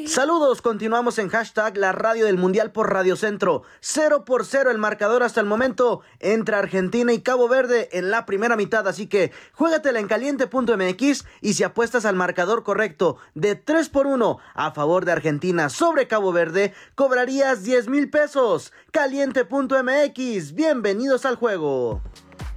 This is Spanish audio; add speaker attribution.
Speaker 1: Saludos, continuamos en hashtag la radio del Mundial por Radio Centro. 0-0 el marcador hasta el momento entre Argentina y Cabo Verde en la primera mitad, así que juégatela en caliente.mx y si apuestas al marcador correcto de 3-1 a favor de Argentina sobre Cabo Verde, cobrarías 10,000 pesos. Caliente.mx, bienvenidos al juego.